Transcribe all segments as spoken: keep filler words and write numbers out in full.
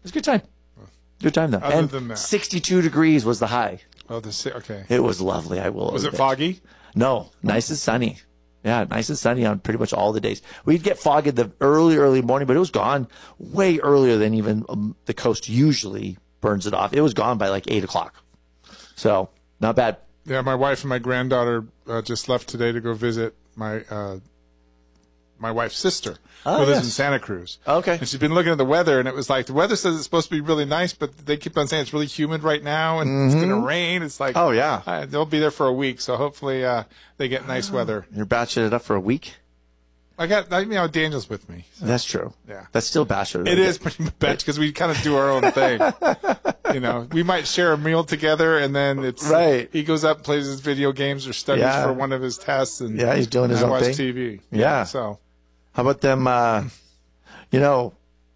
was a good time. Good time, though. Other and than that. sixty-two degrees was the high. Oh, the si- okay. It was lovely. I will Was it admit. foggy? No, nice and sunny. Yeah, nice and sunny on pretty much all the days. We'd get fog in the early, early morning, but it was gone way earlier than even um, the coast usually burns it off. It was gone by like eight o'clock. So, not bad. Yeah, my wife and my granddaughter uh, just left today to go visit my uh, my wife's sister, Oh, who lives yes. in Santa Cruz. Okay. And she's been looking at the weather, and it was like, the weather says it's supposed to be really nice, but they keep on saying it's really humid right now, and it's going to rain. It's like, Oh, yeah. uh, they'll be there for a week, so hopefully uh, they get nice weather. You're batching it up for a week? I got, I, you know, Daniel's with me. That's true. Yeah. That's still bachelor. It is pretty much because we kind of do our own thing. You know, we might share a meal together, and then it's Right. he goes up and plays his video games or studies Yeah. for one of his tests, and Yeah, he's doing his I own watch thing. T V. Yeah. So How about them, uh, you know,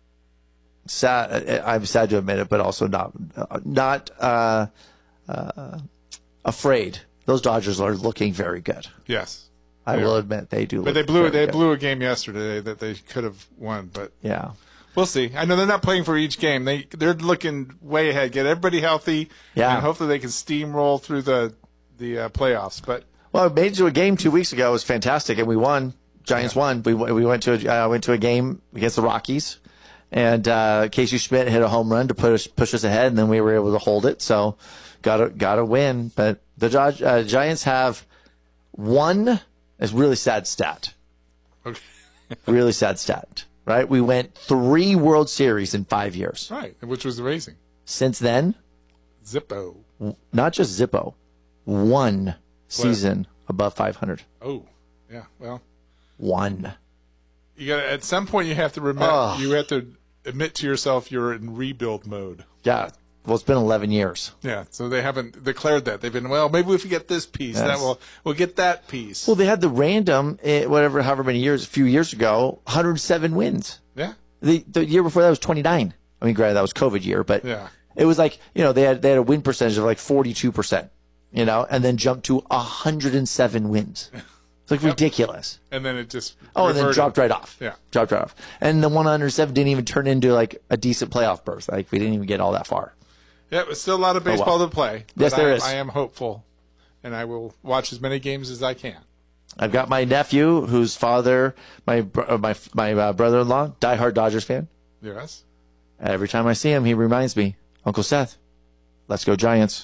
sad, I'm sad to admit it, but also not, not uh, uh, afraid. Those Dodgers are looking very good. yes, I They will are. admit they do. but look they blew very they good. blew a game yesterday that they could have won, but Yeah. we'll see. I know they're not playing for each game. They they're looking way ahead. Get everybody healthy. Yeah. And hopefully they can steamroll through the the uh, playoffs. But Well, it made it to a game two weeks ago. It was fantastic, and we won. Giants Yeah. won. We we went to a, uh, went to a game against the Rockies, and uh, Casey Schmidt hit a home run to push push us ahead, and then we were able to hold it. So, got a got a win. But the Gi- uh, Giants have one. It's really sad stat. okay. Really sad stat. Right? We went three World Series in five years. Right, which was amazing. Since then, Zippo. not just Zippo, one season above five hundred. Oh, yeah. Well, One. you got at some point you have to remember Oh. you have to admit to yourself you're in rebuild mode. Yeah. Well, it's been eleven years. Yeah, so they haven't declared that. They've been, well, maybe if we get this piece, Yes. that will we'll get that piece. Well, they had the random, eh, whatever, however many years, a few years ago, one hundred seven wins. yeah, The the year before that was twenty-nine. I mean, granted, that was COVID year, but Yeah. it was like, you know, they had they had a win percentage of like forty-two percent, you know, and then jumped to one hundred seven wins. It's like ridiculous. and then it just Oh, and then reverted. dropped right off. Yeah. Dropped right off. And the one hundred seven didn't even turn into like a decent playoff berth. Like, we didn't even get all that far. Yeah, it's still a lot of baseball Oh, well. to play. Yes, but there I, is. I am hopeful, and I will watch as many games as I can. I've got my nephew, whose father, my br- uh, my my uh, brother-in-law, diehard Dodgers fan. Yes. Every time I see him, he reminds me, Uncle Seth, let's go Giants.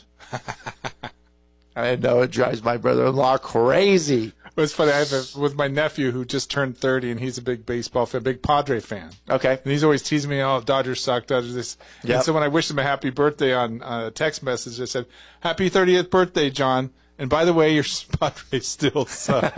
I know it drives my brother-in-law crazy. But it's funny. I have a, with my nephew who just turned thirty, and he's a big baseball fan, big Padre fan. Okay. And he's always teasing me, "Oh, Dodgers suck, Dodgers this." Yep. And so when I wished him a happy birthday on uh, a text message, I said, "Happy thirtieth birthday, John. And by the way, your Padres still suck,"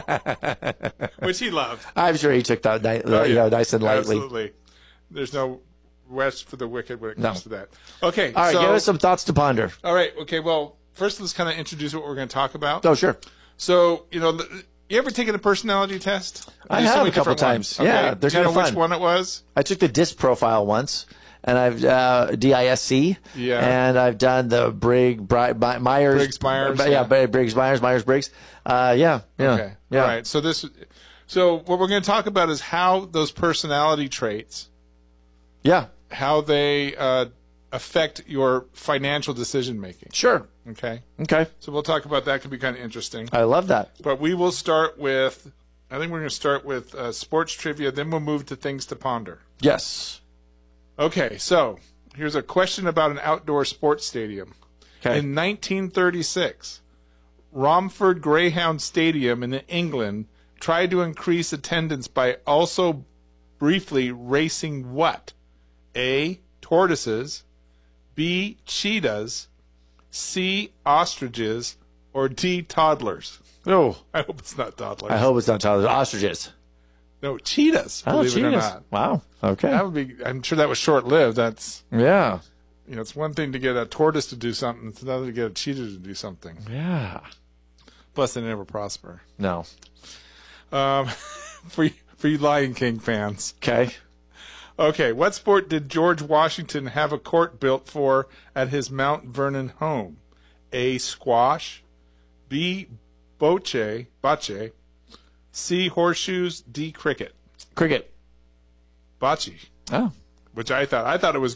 which he loved. I'm sure he took that ni- Oh, you yeah. know, nice and lightly. Absolutely. There's no rest for the wicked when it No. comes to that. Okay. All right, so, give us some thoughts to ponder. all right. Okay. Well, first let's kind of introduce what we're going to talk about. Oh, sure. So, you know, the- you ever taken a personality test? I There's so have many a couple different ones. times. Yeah, Okay. they're Do you know kinda which fun. one it was? I took the disc profile once, and I've uh, D I S C. Yeah. And I've done the Brig, Bri- Bi- Myers. Briggs-Myers, Yeah, yeah. Bri- Briggs Myers, Myers Briggs. Uh, yeah. Yeah. Okay. Yeah. All right. So this, so what we're going to talk about is how those personality traits, Yeah. how they uh, affect your financial decision making. Sure. Okay. Okay. So we'll talk about that. Could be kind of interesting. I love that. But we will start with, I think we're going to start with uh, sports trivia. Then we'll move to things to ponder. Yes. Okay. So here's a question about an outdoor sports stadium. Okay. In nineteen thirty-six, Romford Greyhound Stadium in England tried to increase attendance by also briefly racing what? A. Tortoises, B. Cheetahs, C. Ostriches, or D. Toddlers? Oh, I hope it's not toddlers. I hope it's not Tyler. Ostriches. No, cheetahs, Oh, believe it or cheetahs. not. Wow. Okay. That would be, I'm sure that was short-lived. That's, Yeah. you know, it's one thing to get a tortoise to do something. It's another to get a cheetah to do something. Yeah. Plus, they never prosper. No. Um, for you, for you Lion King fans. Okay. Okay, what sport did George Washington have a court built for at his Mount Vernon home? A. Squash, B. Bocce, bocce, C. Horseshoes, D. Cricket. Cricket. Bocce, Oh. which I thought I thought it was